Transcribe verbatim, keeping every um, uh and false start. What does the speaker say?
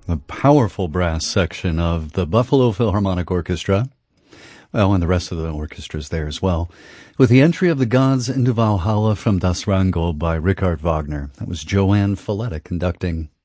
The powerful brass section of the Buffalo Philharmonic Orchestra, well, and the rest of the orchestra's there as well, with the entry of the Gods into Valhalla from Das Rheingold by Richard Wagner. That was Joanne Folletta conducting.